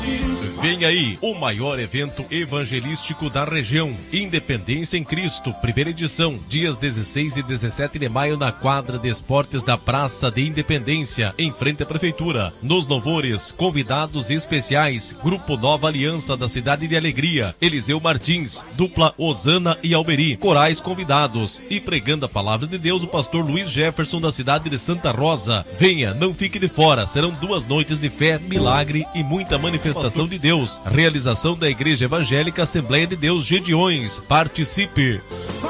Vem aí o maior evento evangelístico da região. Independência em Cristo, primeira edição, dias 16 e 17 de maio na quadra de esportes da Praça de Independência, em frente à Prefeitura. Nos louvores, convidados especiais, Grupo Nova Aliança da Cidade de Alegria, Eliseu Martins, dupla Osana e Alberi, corais convidados. E pregando a palavra de Deus, o pastor Luiz Jefferson da cidade de Santa Rosa. Venha, não fique de fora, serão 2 noites de fé, milagre e muita manifestação de Deus. Realização da Igreja Evangélica Assembleia de Deus Gedeões. Participe!